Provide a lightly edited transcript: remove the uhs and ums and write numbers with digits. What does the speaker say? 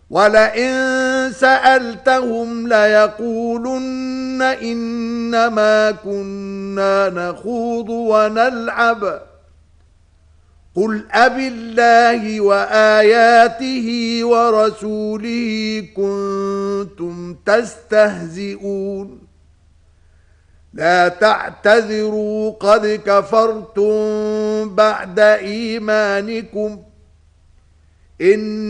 ولئن سألتهم ليقولن إنما كنا نخوض ونلعب قل أبالله وآياته ورسوله كنتم تستهزئون لا تعتذروا قد كفرتم بعد إيمانكم إن